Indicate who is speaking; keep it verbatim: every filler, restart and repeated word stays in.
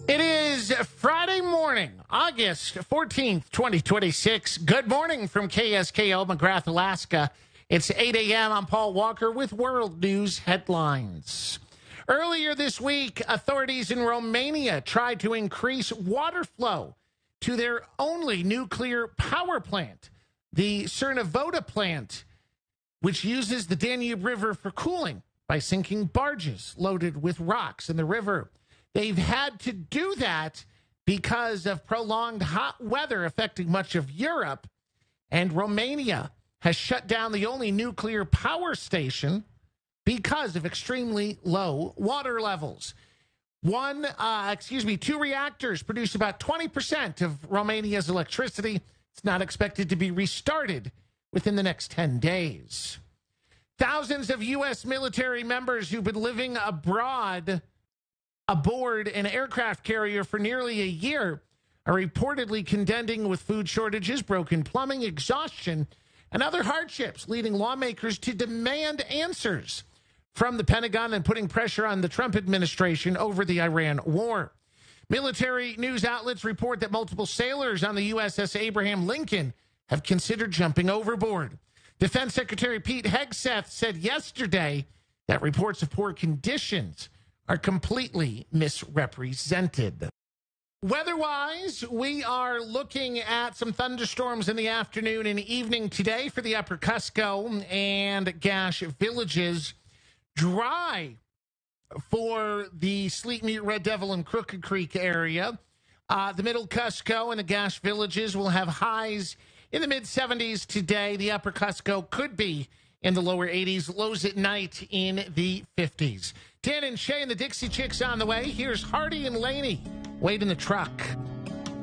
Speaker 1: It is Friday morning, August fourteenth, twenty twenty-six. Good morning from K S K O McGrath, Alaska. It's eight a.m. I'm Paul Walker with World News headlines. Earlier this week, authorities in Romania tried to increase water flow to their only nuclear power plant, the Cernavoda plant, which uses the Danube River for cooling by sinking barges loaded with rocks in the river. They've had to do that because of prolonged hot weather affecting much of Europe, and Romania has shut down the only nuclear power station because of extremely low water levels. One, uh, excuse me, two reactors produce about twenty percent of Romania's electricity. It's not expected to be restarted within the next ten days. Thousands of U S military members who've been living abroad aboard an aircraft carrier for nearly a year are reportedly contending with food shortages, broken plumbing, exhaustion, and other hardships, leading lawmakers to demand answers from the Pentagon and putting pressure on the Trump administration over the Iran war. Military news outlets report that multiple sailors on the U S S Abraham Lincoln have considered jumping overboard. Defense Secretary Pete Hegseth said yesterday that reports of poor conditions are completely misrepresented. Weather-wise, we are looking at some thunderstorms in the afternoon and evening today for the Upper Cusco and Gash villages. Dry for the Sleet Mute, Red Devil, and Crooked Creek area. Uh, the Middle Cusco and the Gash villages will have highs in the mid seventies today. The Upper Cusco could be in the lower eighties, lows at night in the fifties. Dan and Shay and the Dixie Chicks on the way. Here's Hardy and Laney. Wait in the truck.